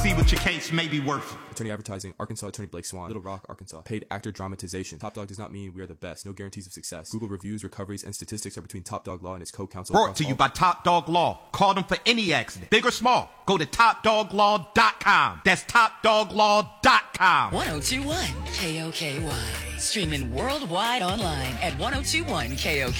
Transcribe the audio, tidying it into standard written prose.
see what your case may be worth. Attorney Advertising, Arkansas Attorney Blake Swan, Little Rock, Arkansas. Paid actor dramatization. Top Dog does not mean we are the best. No guarantees of success. Google reviews, recoveries, and statistics are between Top Dog Law and its co-counsel. Brought to you by Top Dog Law. Call them for any accident, big or small. Go to TopDogLaw.com. That's TopDogLaw.com. 1021 KOKY. Streaming worldwide online at 1021 KOKY.